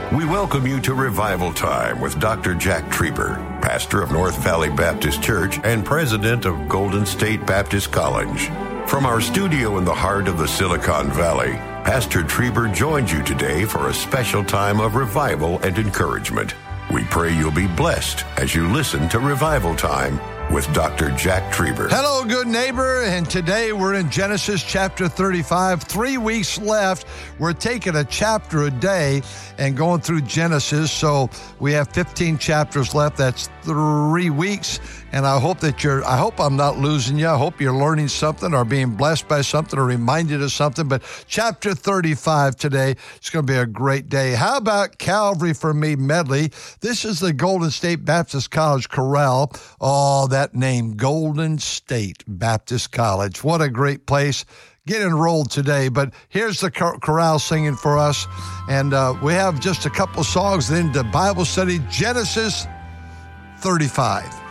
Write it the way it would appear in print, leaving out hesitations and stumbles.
We welcome you to Revival Time with Dr. Jack Trieber, pastor of North Valley Baptist Church and president of Golden State Baptist College. From our studio in the heart of the Silicon Valley, Pastor Trieber joins you today for a special time of revival and encouragement. We pray you'll be blessed as you listen to Revival Time with Dr. Jack Trieber. Hello, good neighbor, and today we're in Genesis chapter 35. 3 weeks left. We're taking a chapter a day and going through Genesis, so we have 15 chapters left. That's 3 weeks, and I hope I'm not losing you. I hope you're learning something or being blessed by something or reminded of something, but chapter 35 today, it's going to be a great day. How about Calvary for Me medley? This is the Golden State Baptist College Chorale. Oh, that name, Golden State Baptist College. What a great place. Get enrolled today. But here's the chorale singing for us. And we have just a couple of songs, then the Bible study, Genesis 35.